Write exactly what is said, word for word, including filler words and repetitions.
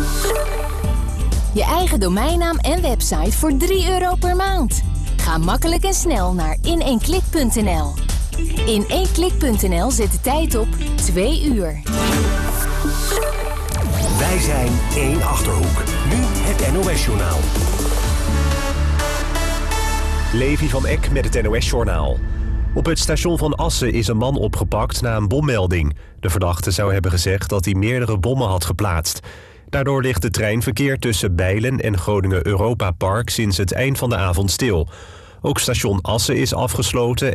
Je eigen domeinnaam en website voor drie euro per maand. Ga makkelijk en snel naar in één klik punt n l. in één klik punt n l zet de tijd op twee uur. Wij zijn één Achterhoek. Nu het N O S-journaal. Levi van Eck met het N O S-journaal. Op het station van Assen is een man opgepakt na een bommelding. De verdachte zou hebben gezegd dat hij meerdere bommen had geplaatst. Daardoor ligt het treinverkeer tussen Bijlen en Groningen Europa Park sinds het eind van de avond stil. Ook station Assen is afgesloten